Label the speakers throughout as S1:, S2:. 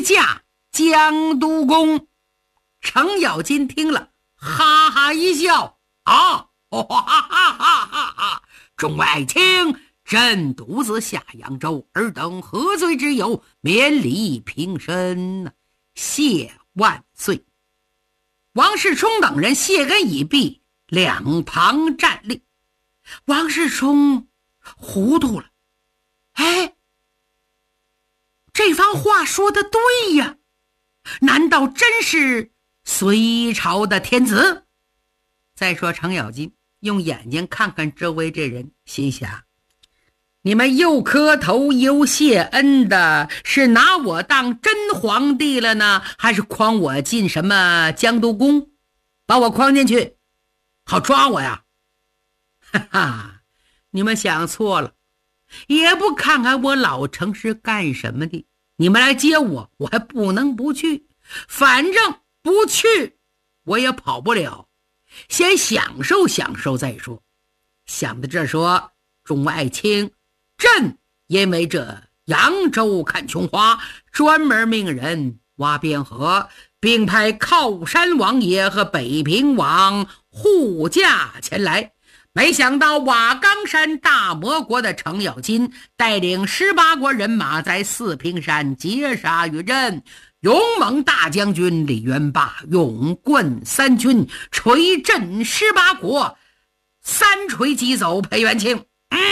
S1: 驾江都宫。程咬金听了哈哈一笑，哈哈哈哈哈！众爱卿，朕独自下扬州，尔等何罪之有？免礼平身，谢万岁。王世充等人谢恩已毕，两旁站立。王世充糊涂了，哎，这番话说的对呀，难道真是隋朝的天子？再说程咬金用眼睛看看周围这人，心想，你们又磕头又谢恩的，是拿我当真皇帝了呢，还是诓我进什么江都宫，把我诓进去好抓我呀？哈哈，你们想错了，也不看看我老程是干什么的。你们来接我，我还不能不去，反正不去我也跑不了，先享受享受再说。想到这说，众爱卿，朕因为这扬州看琼花，专门命人挖汴河，并派靠山王爷和北平王护驾前来。没想到瓦岗山大魔国的程咬金带领18国人马在四平山截杀于阵，勇猛大将军李元霸勇棍三军，锤震18国，三锤击走裴元庆。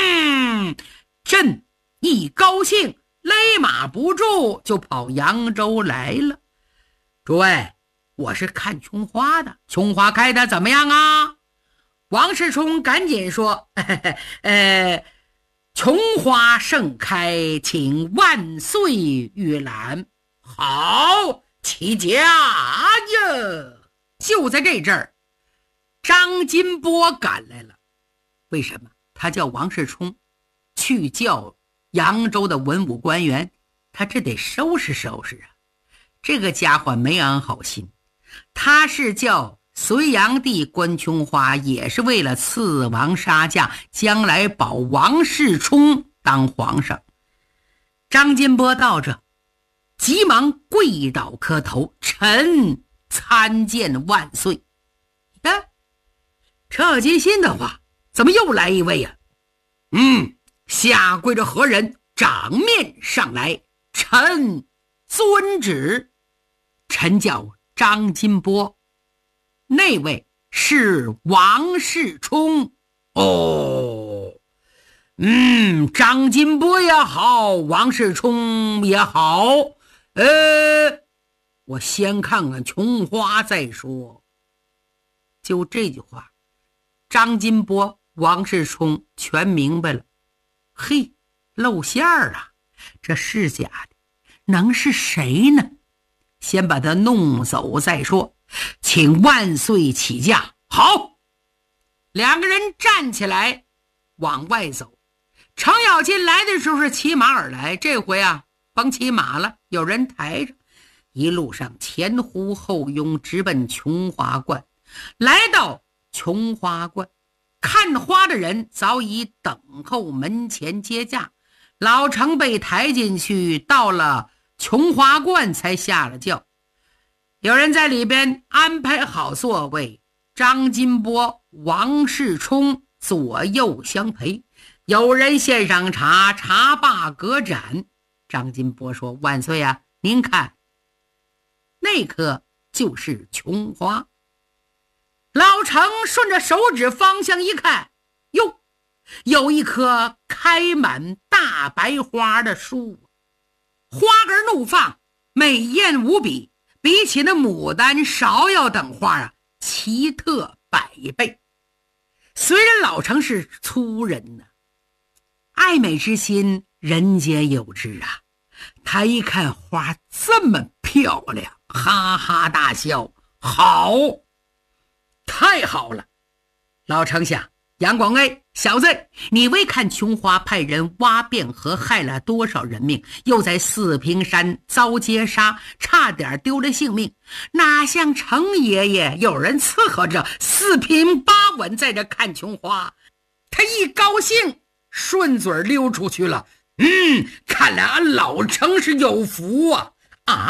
S1: 朕一高兴，勒马不住就跑扬州来了。诸位，我是看琼花的，琼花开的怎么样啊？王世充赶紧说，琼花盛开，请万岁御览。好，起驾呀！就在这阵儿，张金波赶来了。为什么他叫王世充去叫扬州的文武官员？他这得收拾收拾啊！这个家伙没安好心，他是叫隋炀帝观琼花，也是为了赐王杀驾，将来保王世充当皇上。张金波到这，急忙跪倒磕头，臣参见万岁。程咬金心的话，怎么又来一位呀？下跪着何人？掌面上来，臣遵旨。臣叫张金波，那位是王世充。张金波也好，王世充也好，我先看看琼花再说。就这句话，张金波、王世充全明白了。嘿，露馅儿啊，这是假的，能是谁呢？先把他弄走再说，请万岁起驾。好，两个人站起来往外走。程咬金来的时候是骑马而来，这回啊甭骑马了，有人抬着，一路上前呼后拥，直奔琼花观。来到琼花观，看花的人早已等候门前接驾。老程被抬进去，到了琼花观才下了轿。有人在里边安排好座位，张金波、王世充左右相陪。有人献上茶，茶罢隔盏。张金波说，万岁啊，您看那颗就是琼花。老程顺着手指方向一看，哟，有一棵开满大白花的树，花根怒放，美艳无比，比起那牡丹、芍药等花啊，奇特100倍。虽然老程是粗人呢，爱美之心人皆有之啊。他一看花这么漂亮，哈哈大笑，好，太好了。老程想，杨广威小子，你为看琼花派人挖汴河，害了多少人命，又在四平山遭劫杀，差点丢了性命。哪像程爷爷有人伺候着，四平八稳在这看琼花。他一高兴，顺嘴溜出去了。看来俺老程是有福啊，